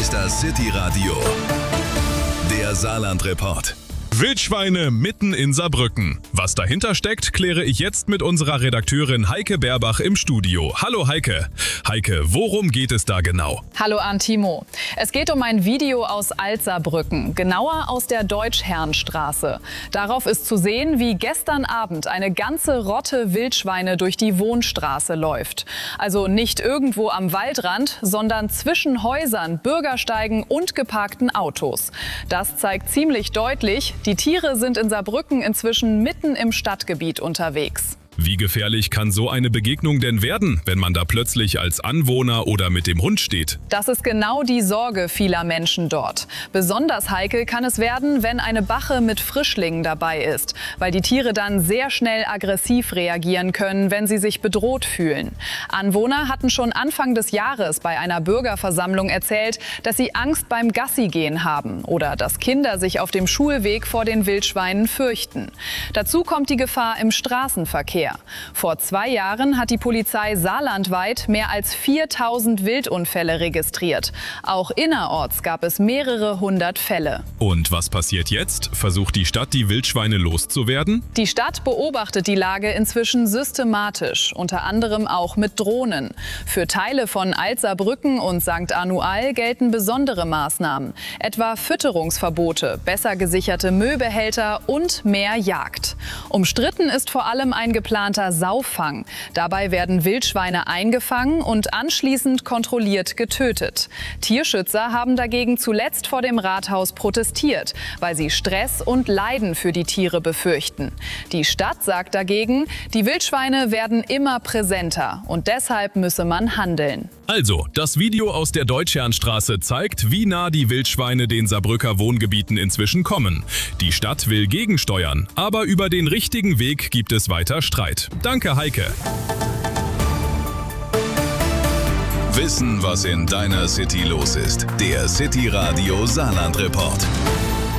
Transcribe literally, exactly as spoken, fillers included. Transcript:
ist das City Radio, der Saarland-Report. Wildschweine mitten in Saarbrücken. Was dahinter steckt, kläre ich jetzt mit unserer Redakteurin Heike Berbach im Studio. Hallo Heike. Heike, worum geht es da genau? Hallo Antimo. Es geht um ein Video aus Alt-Saarbrücken, genauer aus der Deutschherrenstraße. Darauf ist zu sehen, wie gestern Abend eine ganze Rotte Wildschweine durch die Wohnstraße läuft. Also nicht irgendwo am Waldrand, sondern zwischen Häusern, Bürgersteigen und geparkten Autos. Das zeigt ziemlich deutlich, die Tiere sind in Saarbrücken inzwischen mitten im Stadtgebiet unterwegs. Wie gefährlich kann so eine Begegnung denn werden, wenn man da plötzlich als Anwohner oder mit dem Hund steht? Das ist genau die Sorge vieler Menschen dort. Besonders heikel kann es werden, wenn eine Bache mit Frischlingen dabei ist, weil die Tiere dann sehr schnell aggressiv reagieren können, wenn sie sich bedroht fühlen. Anwohner hatten schon Anfang des Jahres bei einer Bürgerversammlung erzählt, dass sie Angst beim Gassigehen haben oder dass Kinder sich auf dem Schulweg vor den Wildschweinen fürchten. Dazu kommt die Gefahr im Straßenverkehr. Vor zwei Jahren hat die Polizei saarlandweit mehr als viertausend Wildunfälle registriert. Auch innerorts gab es mehrere hundert Fälle. Und was passiert jetzt? Versucht die Stadt, die Wildschweine loszuwerden? Die Stadt beobachtet die Lage inzwischen systematisch, unter anderem auch mit Drohnen. Für Teile von Alt-Saarbrücken und Sankt Anual gelten besondere Maßnahmen, etwa Fütterungsverbote, besser gesicherte Müllbehälter und mehr Jagd. Umstritten ist vor allem ein geplanter Saufang. Dabei werden Wildschweine eingefangen und anschließend kontrolliert getötet. Tierschützer haben dagegen zuletzt vor dem Rathaus protestiert, weil sie Stress und Leiden für die Tiere befürchten. Die Stadt sagt dagegen, die Wildschweine werden immer präsenter und deshalb müsse man handeln. Also, das Video aus der Deutschherrenstraße zeigt, wie nah die Wildschweine den Saarbrücker Wohngebieten inzwischen kommen. Die Stadt will gegensteuern, aber über den richtigen Weg gibt es weiter Streit. Danke, Heike. Wissen, was in deiner City los ist. Der City Radio Saarland-Report.